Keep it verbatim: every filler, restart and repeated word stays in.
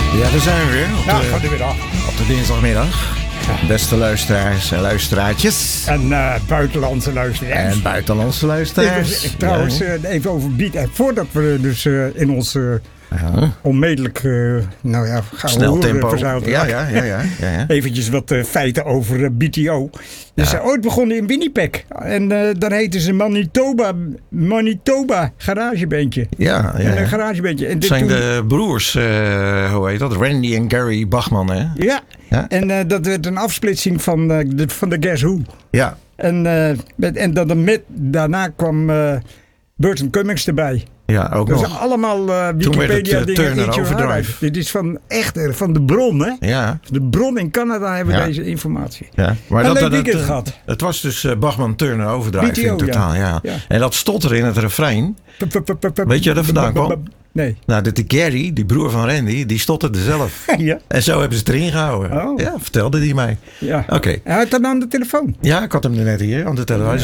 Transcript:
Ja, daar zijn we weer. Op Ja, de, gaat er weer af. op de dinsdagmiddag. Ja. Beste luisteraars en luisteraartjes. En uh, buitenlandse luisteraars. En buitenlandse luisteraars. Ik, trouwens, Ja. uh, even over Beat. En voordat we dus uh, in ons uh, Ja. onmiddellijk, uh, nou ja, gaan Snel we tempo. verzeild Ja, ja, ja, ja, ja, ja. Eventjes wat uh, feiten over uh, B T O. Dus Ja. uh, ooit begonnen in Winnipeg. En uh, dan heten ze Manitoba, Manitoba garagebandje. Ja, ja. En een garagebandje. En Het dit zijn toen- de broers, uh, hoe heet dat? Randy en Gary Bachman, hè? Ja, Ja. en uh, dat werd een afsplitsing van, uh, de, van de Guess Who. Ja, En, uh, met, en dan met, daarna kwam uh, Burton Cummings erbij. ja, ook Dat nog. zijn allemaal uh, Toen werd het, Wikipedia uh, dingen. Turner It's your Overdrive. life. Dit is van echt uh, van de bron, hè? Ja, De bron in Canada hebben Ja. deze informatie. ja. Maar Een leuk dat, weekend uh, gehad. Het was dus uh, Bachman Turner Overdrive B T O, in totaal, ja. ja. ja. Ja. En dat stotteren in het refrein. Weet je waar dat vandaan kwam? Nee. Nou, dit die Gary, die broer van Randy, die stotterde zelf. Ja. En zo hebben ze het erin gehouden. Oh. Ja, vertelde hij mij. Ja. Oké. Hij had dan aan de telefoon. Ja, ik had hem er net hier aan de telefoon.